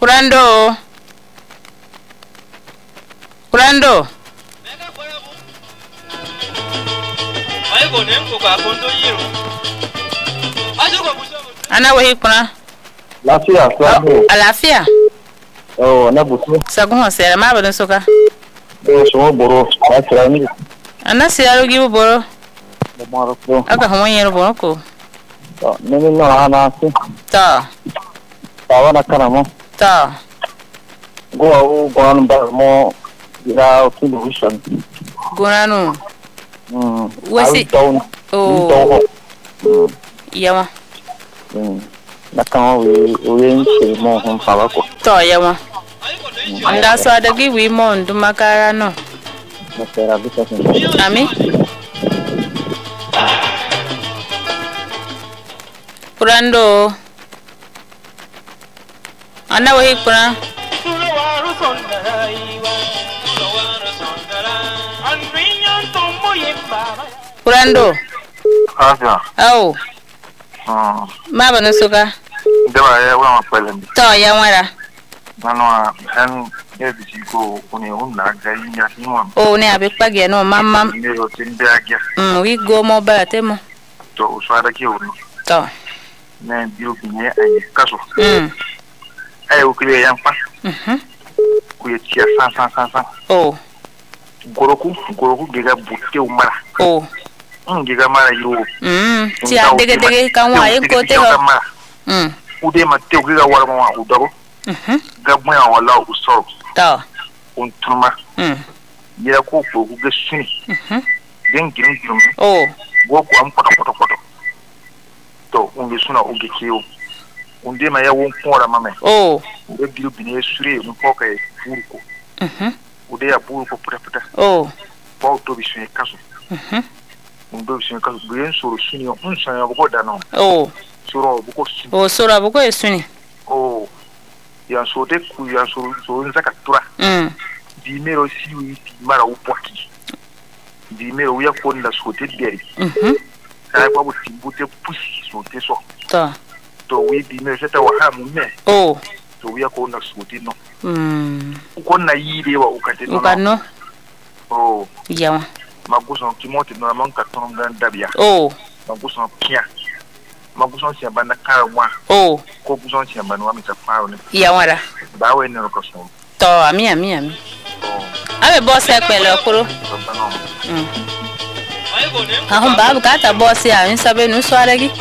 Kurando. Ana wahi kuna. Lafiya, sabu. Alafiya. Oh, na butu. Sagun hosera ma badin soka. So boro, ba tira ni. Ana siyaro gibu boro. Da maro ko. Aka hamo yero boro ko. To, ni no ana si. Ta. Tawa na kana mo. Ta. Go an ba mo ira o television. Gonanu. Wasi. Oh. Yawa. Na kan we nse mo hon fala ko. To yawa. Anda so adagi wi mo ndumakara no. Na sera bisa sen. Ami. Kurando. Ana wahi kuna. Kurando. Aja. Oh. Ma bana soka. Deba ya wa ma pelen. To ya wara. Nano en e bi ko oni on na ga yin ni mo. Oh ne abi page no mamam. Ni ro tin be agia. We go mo ba temo. To so ada ki o. To. Ne bi o bi ai kaso. Ai o kile yan pa. Ku ye tia san. Oh. Goroku giga butte o mara. Oh. Giga mara yo. Ti a dege kan wa yin ko te ho. Ude ma te giga wara ma u dago. Ga mo ya wala u so. Ta. On tuma. Ya ko ga suni. Den girin. Oh. Go ko am poto. To on ge suna o ge kiyo. Unde ma ya won kora mame. Oh. Ude biru bine sure un poka e furuko. Ude ya buru ko puta. Oh. Ba to bi suni kaso. Undo bi suni kaso bien suru suni on sanya buko dano. Oh. Suro buko suni. Oh, sura buko esuni. Oh. Ya so de ku ya so nzaka tura. Di mero si wi mara upwaki. Di mero ya ko nda so te deri. Sai ba bu timbute pusi so te so. Ta. To we di mero seta wa ha mu me. Oh. To we ya ko nda so te no. Ko na yire wa ukate no. Ukano. Oh. Yawa. Maguson kimote no man ka ton gan dabia. Oh. Maguson kia. Maguson si abana karwa. Oh. Ko guson si abana wa mi ta faro ne. Yawara. Ba we ne ko so. To ami. Oh. Abe boss e pele okoro. Ahun ba bukata boss ya yin sabe nu so aregi.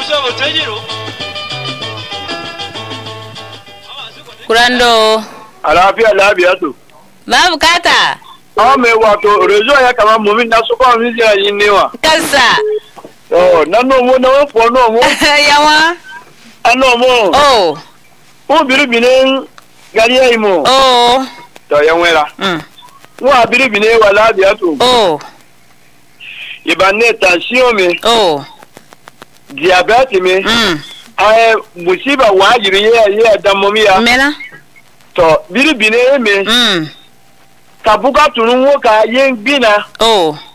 Kurando. Alafiya to. Ba bukata. Me wato rezo ya kama mumin na so ba mi ya yin newa. Kansa. Oh, na no mo. Yawa. Ano mo. Oh. O biribine gari ya imo. Oh. To yanwera. Wa biribine wala biya to. Oh. Ibane tension me. Oh. Diabete me. Musiba wajiri ye damomi ya. Mena. To biribine me. Kabuka tunu ka yen gbina. Oh.